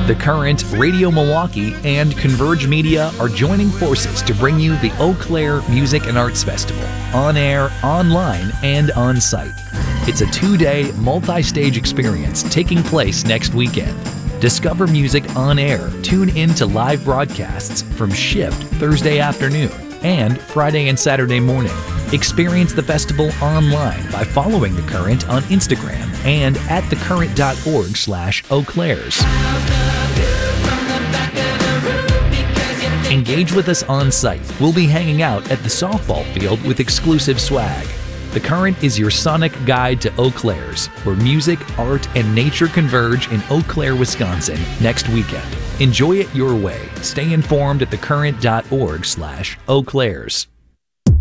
The Current, Radio Milwaukee, and Converge Media are joining forces to bring you the Eau Claire Music and Arts Festival, on air, online, and on site. It's a 2-day, multi-stage experience taking place next weekend. Discover music on air. Tune in to live broadcasts from Shift Thursday afternoon and Friday and Saturday morning. Experience the festival online by following The Current on Instagram and at thecurrent.org/eauclairs. Engage with us on site. We'll be hanging out at the softball field with exclusive swag. The Current is your sonic guide to Eau Claire's, where music, art, and nature converge in Eau Claire, Wisconsin next weekend. Enjoy it your way. Stay informed at thecurrent.org/eauclairs.